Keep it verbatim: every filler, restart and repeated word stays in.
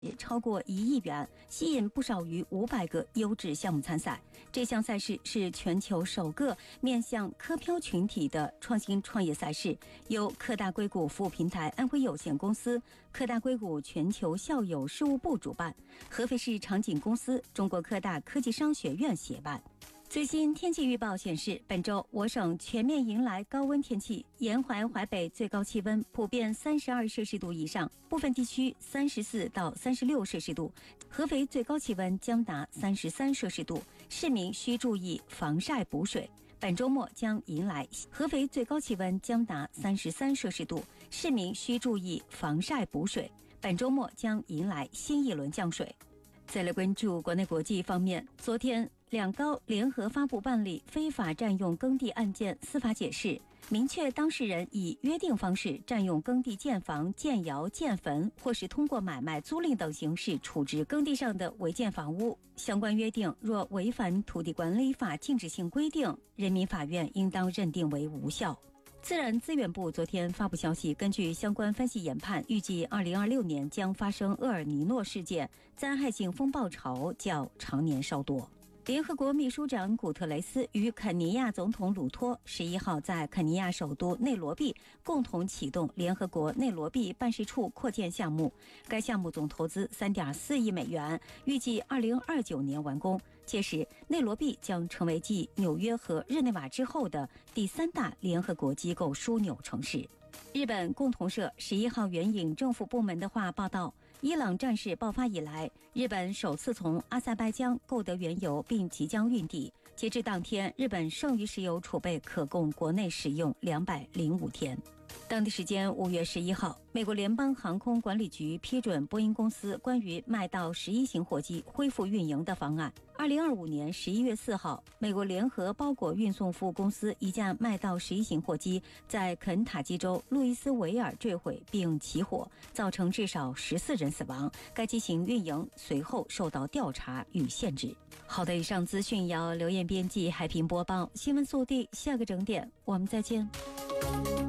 超过一亿元，吸引不少于五百个优质项目参赛。这项赛事是全球首个面向科漂群体的创新创业赛事，由科大硅谷服务平台安徽有限公司、科大硅谷全球校友事务部主办，合肥市场景公司、中国科大科技商学院协办。最新天气预报显示，本周我省全面迎来高温天气，沿淮淮北最高气温普遍三十二摄氏度以上，部分地区三十四到三十六摄氏度。合肥最高气温将达三十三摄氏度，市民需注意防晒补水。本周末将迎来合肥最高气温将达三十三摄氏度，市民需注意防晒补水。本周末将迎来新一轮降水。再来关注国内国际方面，昨天两高联合发布办理非法占用耕地案件司法解释，明确当事人以约定方式占用耕地建房、建窑、建坟，或是通过买卖、租赁等形式处置耕地上的违建房屋。相关约定若违反土地管理法禁止性规定，人民法院应当认定为无效。自然资源部昨天发布消息，根据相关分析研判，预计二零二六年将发生厄尔尼诺事件，灾害性风暴潮较常年稍多。联合国秘书长古特雷斯与肯尼亚总统鲁托十一号在肯尼亚首都内罗毕共同启动联合国内罗毕办事处扩建项目，该项目总投资 三点四亿美元，预计二零二九年完工。届时，内罗毕将成为继纽约和日内瓦之后的第三大联合国机构枢纽城市。日本共同社十一号援引政府部门的话报道，伊朗战事爆发以来，日本首次从阿塞拜疆购得原油，并即将运抵。截至当天，日本剩余石油储备可供国内使用两百零五天。当地时间五月十一号，美国联邦航空管理局批准波音公司关于麦道十一型货机恢复运营的方案。二零二五年十一月四号，美国联合包裹运送服务公司一架麦道十一型货机在肯塔基州路易斯维尔坠毁并起火，造成至少十四人死亡。该机型运营随后受到调查与限制。好的，以上资讯由刘艳编辑、海平播报。新闻速递，下个整点我们再见。